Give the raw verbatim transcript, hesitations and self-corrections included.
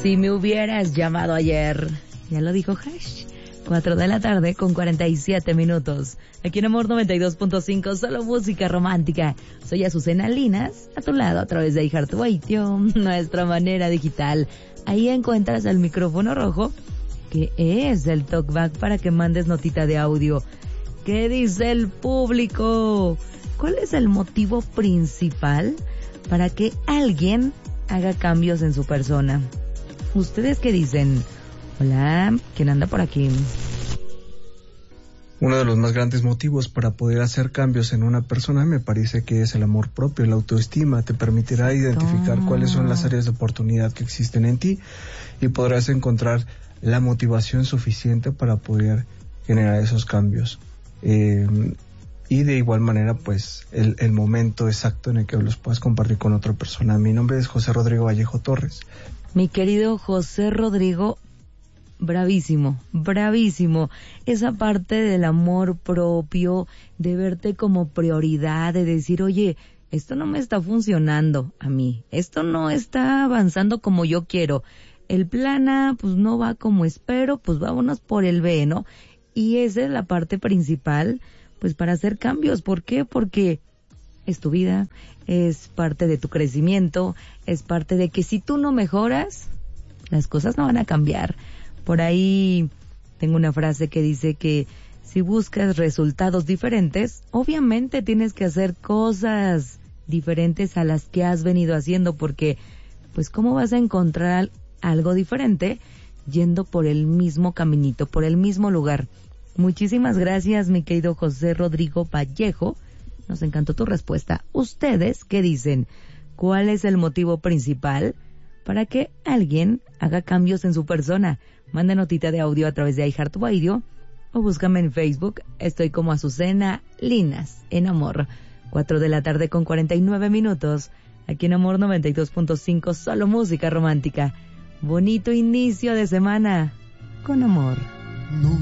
Si me hubieras llamado ayer. Ya lo dijo Hash. Cuatro de la tarde con cuarenta y siete minutos. Aquí en Amor noventa y dos punto cinco, solo música romántica. Soy Azucena Linas, a tu lado a través de iHeartRadio, nuestra manera digital. Ahí encuentras el micrófono rojo, que es el talkback para que mandes notita de audio. ¿Qué dice el público? ¿Cuál es el motivo principal para que alguien haga cambios en su persona? ¿Ustedes qué dicen? Hola, ¿quién anda por aquí? Uno de los más grandes motivos para poder hacer cambios en una persona me parece que es el amor propio, la autoestima. Te permitirá identificar oh. cuáles son las áreas de oportunidad que existen en ti y podrás encontrar la motivación suficiente para poder generar esos cambios. Eh, y de igual manera, pues, el, el momento exacto en el que los puedas compartir con otra persona. Mi nombre es José Rodrigo Vallejo Torres. Mi querido José Rodrigo, bravísimo, bravísimo. Esa parte del amor propio, de verte como prioridad, de decir, oye, esto no me está funcionando a mí, esto no está avanzando como yo quiero, el plan A pues no va como espero, pues vámonos por el B, ¿no? Y esa es la parte principal, pues para hacer cambios. ¿Por qué? Porque es tu vida, es parte de tu crecimiento, es parte de que si tú no mejoras, las cosas no van a cambiar. Por ahí tengo una frase que dice que si buscas resultados diferentes, obviamente tienes que hacer cosas diferentes a las que has venido haciendo, porque pues cómo vas a encontrar algo diferente yendo por el mismo caminito, por el mismo lugar. Muchísimas gracias, mi querido José Rodrigo Vallejo. Nos encantó tu respuesta. ¿Ustedes qué dicen? ¿Cuál es el motivo principal para que alguien haga cambios en su persona? Manda notita de audio a través de iHeartRadio o búscame en Facebook. Estoy como Azucena Linas, en Amor. Cuatro de la tarde con cuarenta y nueve minutos. Aquí en Amor noventa y dos punto cinco, solo música romántica. Bonito inicio de semana con amor. No